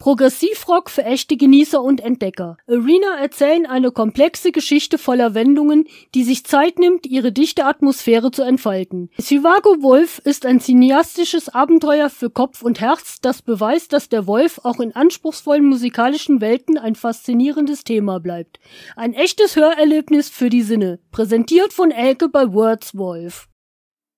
Progressivrock für echte Genießer und Entdecker. Arena erzählen eine komplexe Geschichte voller Wendungen, die sich Zeit nimmt, ihre dichte Atmosphäre zu entfalten. Chivago Wolf ist ein cineastisches Abenteuer für Kopf und Herz, das beweist, dass der Wolf auch in anspruchsvollen musikalischen Welten ein faszinierendes Thema bleibt. Ein echtes Hörerlebnis für die Sinne. Präsentiert von Elke bei Words Wolf.